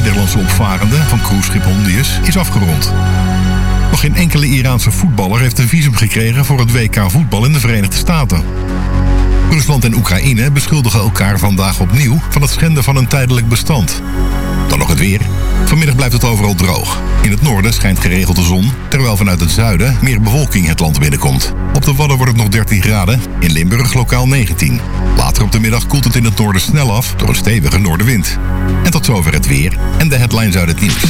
Nederlandse opvarende van cruiseschip Hondius is afgerond. Nog geen enkele Iraanse voetballer heeft een visum gekregen voor het WK voetbal in de Verenigde Staten. Rusland en Oekraïne beschuldigen elkaar vandaag opnieuw van het schenden van een tijdelijk bestand. Dan nog het weer. Vanmiddag blijft het overal droog. In het noorden schijnt geregeld de zon, terwijl vanuit het zuiden meer bewolking het land binnenkomt. Op de Wadden wordt het nog 13 graden, in Limburg lokaal 19. Later op de middag koelt het in het noorden snel af door een stevige noordenwind. En tot zover het weer en de headlines uit het nieuws.